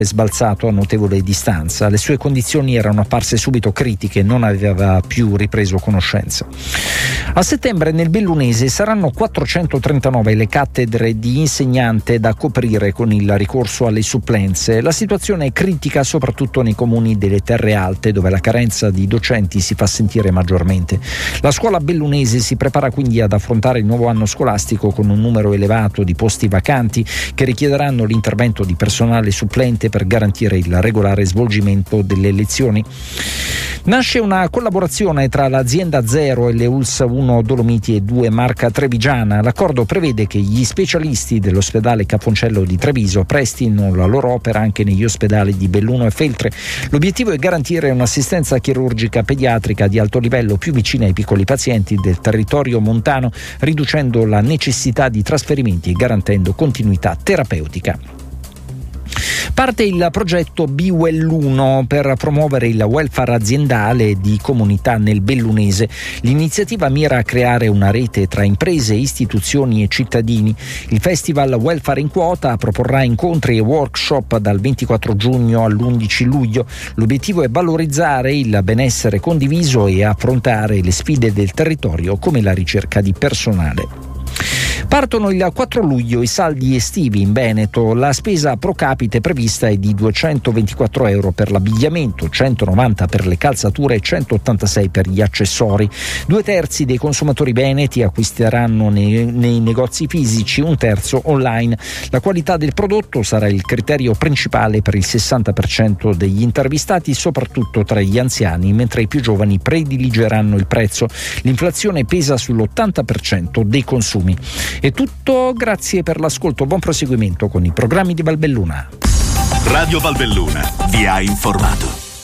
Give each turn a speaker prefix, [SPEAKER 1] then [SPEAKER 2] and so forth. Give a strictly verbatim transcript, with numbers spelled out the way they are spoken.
[SPEAKER 1] è sbalzato a notevole distanza. Le sue condizioni erano apparse subito critiche, non aveva più ripreso conoscenza. A settembre nel Bellunese saranno quattrocentotrentanove le cattedre di insegnante da coprire con il ricorso alle supplenze. La situazione è critica soprattutto nei comuni delle terre alte, dove la carenza di docenti si fa sentire maggiormente. La scuola bellunese si prepara quindi ad affrontare il nuovo anno scolastico con un numero elevato di posti vacanti che richiederanno l'intervento di personale supplente per garantire il regolare svolgimento delle lezioni. Nasce una collaborazione tra l'azienda Zero e le U L S uno Dolomiti e due Marca Trevigiana. L'accordo prevede che gli specialisti dell'ospedale Cafoncello di Treviso prestino la loro opera anche negli ospedali di Belluno e Feltre. L'obiettivo è garantire un'assistenza chirurgica pediatrica di alto livello più vicina ai piccoli pazienti del territorio montano, riducendo la necessità di trasferimenti e garantendo continuità terapeutica. Parte il progetto Be Well uno per promuovere il welfare aziendale di comunità nel Bellunese. L'iniziativa mira a creare una rete tra imprese, istituzioni e cittadini. Il festival Welfare in Quota proporrà incontri e workshop dal ventiquattro giugno all'undici luglio. L'obiettivo è valorizzare il benessere condiviso e affrontare le sfide del territorio come la ricerca di personale. Partono il quattro luglio i saldi estivi in Veneto. La spesa pro capite prevista è di duecentoventiquattro euro per l'abbigliamento, centonovanta per le calzature e centottantasei per gli accessori. Due terzi dei consumatori veneti acquisteranno nei, nei negozi fisici, un terzo online. La qualità del prodotto sarà il criterio principale per il sessanta per cento degli intervistati, soprattutto tra gli anziani, mentre i più giovani prediligeranno il prezzo. L'inflazione pesa sull'ottanta per cento dei consumi. È tutto, grazie per l'ascolto, buon proseguimento con i programmi di Valbelluna.
[SPEAKER 2] Radio Valbelluna vi ha informato.